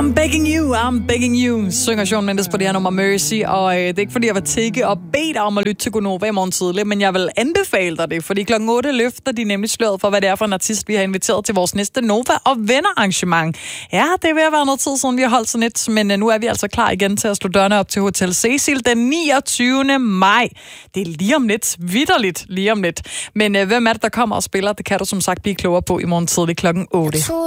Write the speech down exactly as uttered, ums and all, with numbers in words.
I'm begging you, I'm begging you, synger Shawn Mendes på det her nummer Mercy, og øh, det er ikke fordi, jeg vil tække og bede dig om at lytte til Gonova i morgen tidlig, men jeg vil anbefale dig det, fordi klokken otte løfter de nemlig sløret for, hvad det er for en artist, vi har inviteret til vores næste Nova og Venner arrangement. Ja, det er ved at være noget tid siden, vi har holdt sådan lidt, men øh, nu er vi altså klar igen til at slå dørene op til Hotel Cecil den niogtyvende maj. Det er lige om lidt, vitterligt lige om lidt. Men øh, hvem er det, der kommer og spiller? Det kan du som sagt blive klogere på i morgen tidlig klokken otte.